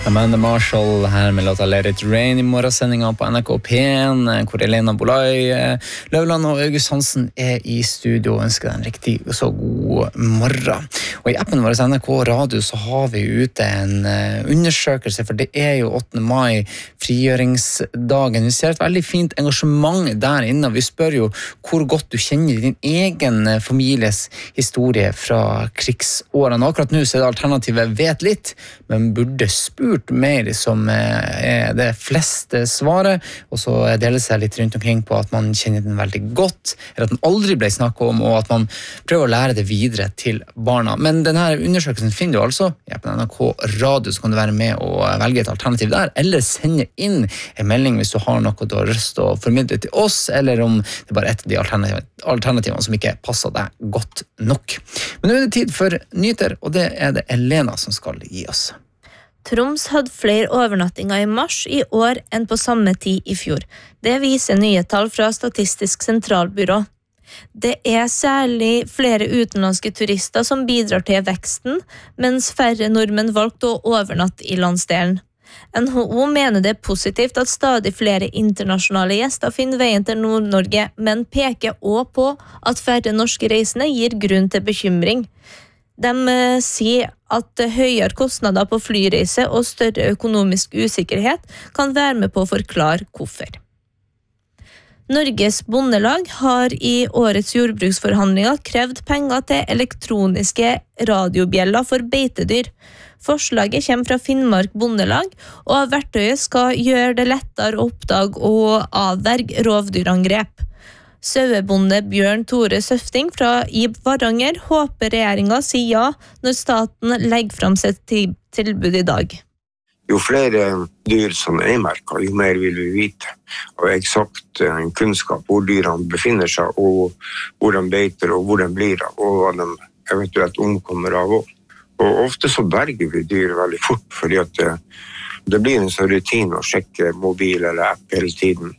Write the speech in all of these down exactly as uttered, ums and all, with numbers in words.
Amanda Marshall her med låta Let It Rain I morgensendingen på N R K P en, hvor Elena Bolai, Løvland og August Hansen er I studio og ønsker deg en riktig så god morgen. Og I appen vår N R K Radio så har vi ute en undersøkelse, for det er jo åttende mai, frigjøringsdagen. Vi ser et veldig fint engasjement der inne, og vi spør jo hvor godt du kjenner din egen families historie fra krigsårene. Akkurat nå så er det alternativet vet litt, men burde spurt mer som er det fleste svaret, og så deler seg litt rundt omkring på at man kjenner den veldig godt, eller at den aldri ble snakket om, og at man prøver å lære det videre til barna. Men denne undersøkelsen finner du altså ja, på N R K Radio, så kan du være med og velge et alternativ der, eller sende inn en melding hvis du har noe du har lyst til å formidle til oss, eller om det bare er et av de alternativene, alternativene som ikke passer deg godt nok. Men nå er det tid for nyheter, og det er det Elena som skal gi oss. Troms hadde flere overnattinger I mars I år enn på samme tid I fjor. Det viser nye tall fra Statistisk sentralbyrå. Det er særlig flere utenlandske turister som bidrar til veksten, mens færre nordmenn valgte å overnatte I landsdelen. N H O mener det er positivt at stadig flere internasjonale gjester finner veien til Nord-Norge, men peker også på at færre norske reisende gir grunn til bekymring. De sier at høyere kostnader på flyreise og større økonomisk usikkerhet kan være med på å forklare hvorfor. Norges bondelag har I årets jordbruksforhandlinger krevd penger til elektroniske radiobjeller for beitedyr. Forslaget kommer fra Finnmark bondelag, og verktøyet skal gjøre det lettere å oppdage og avverge rovdyrangrep. Sauebonde Bjørn Tore Søfting fra I Varanger håper regjeringen sier ja når staten legger frem sitt tilbud I dag. Jo flere dyr som er merket, jo mer vil vi vite. Og eksakt kunnskap hvor dyrene befinner seg, og hvor de beiter, og hvor de blir av, og hva de eventuelt omkommer av. Og ofte så berger vi dyr veldig fort, fordi at det, det blir en sånn rutine å sjekke mobil eller app hele tiden.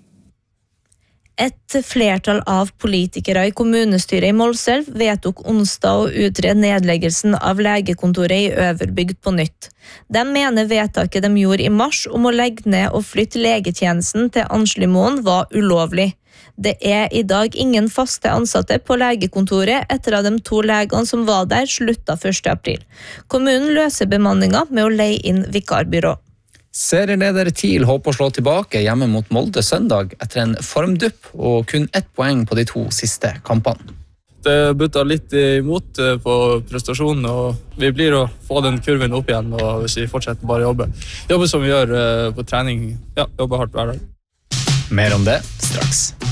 Et flertall av politikere I kommunestyret I Målselv vedtok onsdag å utrede nedleggelsen av legekontoret I Øverbygd på nytt. De mener vedtaket de gjorde I mars om å legge ned og flytte legetjenesten til Anslymoen var ulovlig. Det er I dag ingen faste ansatte på legekontoret etter at de to legene som var der sluttet første april. Kommunen løser bemanningen med å leie inn vikarbyrå. Serieleder TIL håper å slå tilbake hjemme mot Molde søndag etter en formdupp og kun ett poeng på de to siste kampene. Det butta litt imot på prestasjonen, og vi blir å få den kurven opp igjen, og hvis vi fortsetter bare å jobbe. Jobbe som vi gjør på trening, ja, jobbe hardt hver dag. Mer om det straks.